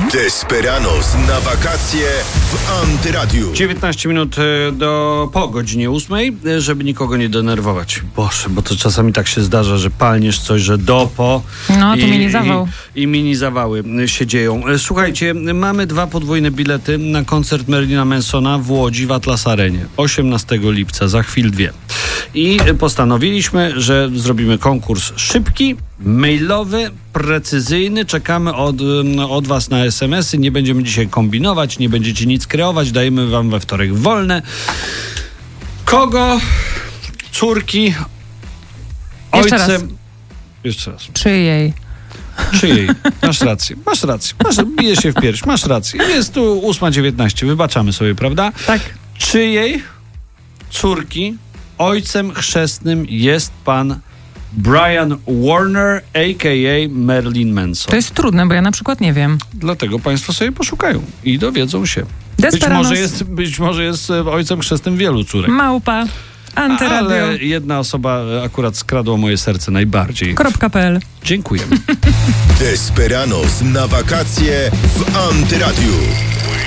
Desperados na wakacje w Antyradiu. 19 minut po godzinie 8, żeby nikogo nie denerwować. Boże, bo to czasami tak się zdarza, że palniesz coś, że dopo. No, to mini zawał. I mini zawały się dzieją. Słuchajcie, mamy 2 podwójne bilety na koncert Marilina Mansona w Łodzi w Atlas Arenie. 18 lipca, za chwil 2. I postanowiliśmy, że zrobimy konkurs szybki, mailowy, precyzyjny. Czekamy od was na SMS-y. Nie będziemy dzisiaj kombinować, nie będziecie nic kreować. Dajemy wam we wtorek wolne. Kogo? Córki? Ojcem? Jeszcze raz. Czyjej? Masz rację. Bije się w pierś. Masz rację. Jest tu 8:19. Wybaczamy sobie, prawda? Tak. Czyjej córki ojcem chrzestnym jest pan Brian Warner, a.k.a. Marilyn Manson? To jest trudne, bo ja na przykład nie wiem. Dlatego państwo sobie poszukają i dowiedzą się. Być może jest ojcem chrzestnym wielu córek. Małpa. Antyradio. Ale jedna osoba akurat skradła moje serce najbardziej. .pl. Dziękujemy. Desperados na wakacje w Antyradiu.